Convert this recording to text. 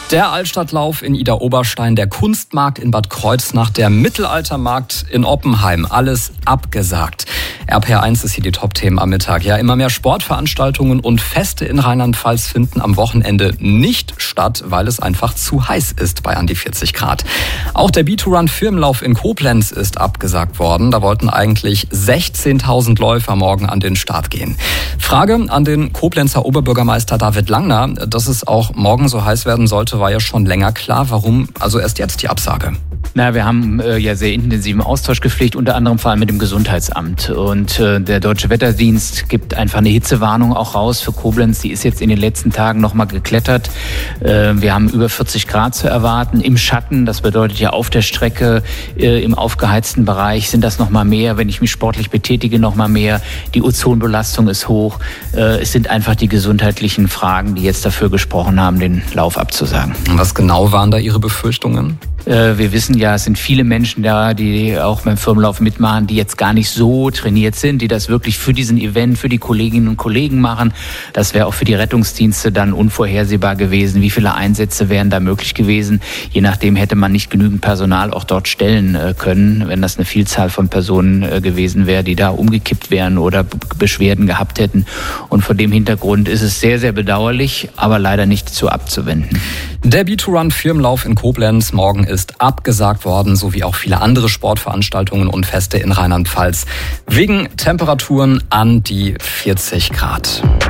Der Altstadtlauf in Idar-Oberstein, der Kunstmarkt in Bad Kreuznach, der Mittelaltermarkt in Oppenheim, alles abgesagt. RPR1 ist hier die Top-Themen am Mittag. Ja, immer mehr Sportveranstaltungen und Feste in Rheinland-Pfalz finden am Wochenende nicht statt, weil es einfach zu heiß ist bei an die 40 Grad. Auch der B2Run-Firmenlauf in Koblenz ist abgesagt worden. Da wollten eigentlich 16.000 Läufer morgen an den Start gehen. Frage an den Koblenzer Oberbürgermeister David Langner, dass es auch morgen so heiß werden sollte, war ja schon länger klar. Warum also erst jetzt die Absage? Wir haben ja sehr intensiven Austausch gepflegt, unter anderem vor allem mit dem Gesundheitsamt. Und der Deutsche Wetterdienst gibt einfach eine Hitzewarnung auch raus für Koblenz. Die ist jetzt in den letzten Tagen nochmal geklettert. Wir haben über 40 Grad zu erwarten im Schatten. Das bedeutet ja auf der Strecke im aufgeheizten Bereich sind das nochmal mehr. Wenn ich mich sportlich betätige, nochmal mehr. Die Ozonbelastung ist hoch. Es sind einfach die gesundheitlichen Fragen, die jetzt dafür gesprochen haben, den Lauf abzusagen. Was genau waren da Ihre Befürchtungen? Wir wissen ja, es sind viele Menschen da, die auch beim Firmenlauf mitmachen, die jetzt gar nicht so trainiert sind, die das wirklich für diesen Event, für die Kolleginnen und Kollegen machen. Das wäre auch für die Rettungsdienste dann unvorhersehbar gewesen. Wie viele Einsätze wären da möglich gewesen? Je nachdem hätte man nicht genügend Personal auch dort stellen können, wenn das eine Vielzahl von Personen gewesen wäre, die da umgekippt wären oder Beschwerden gehabt hätten. Und vor dem Hintergrund ist es sehr, sehr bedauerlich, aber leider nicht zu abzuwenden. Der B2Run-Firmenlauf in Koblenz morgen ist abgesagt worden, sowie auch viele andere Sportveranstaltungen und Feste in Rheinland-Pfalz wegen Temperaturen an die 40 Grad.